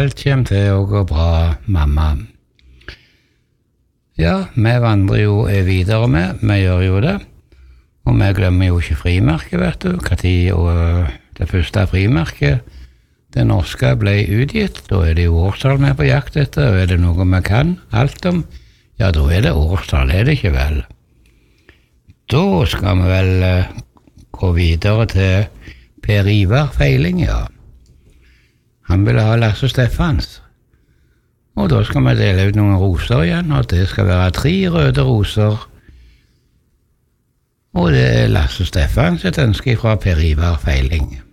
alt kommer til å gå bra, mamma. Ja, vi vandrer jo videre med, vi gjør jo det. Og vi glemmer jo ikke frimerket, vet du. Hva tid det første frimerket, det norske, ble utgitt. Da det jo årstall vi på jakt etter, og det noe vi kan alt om, ja, da det årstall, det ikke vel. Da skal vi vel gå videre til Per Ivar Feiling, ja. Han ville ha Lasse Steffans. Og da skal vi dele ut noen roser igjen, og det skal være 3 røde roser. Og det Lasse Steffans et ønske fra Per Ivar Feiling.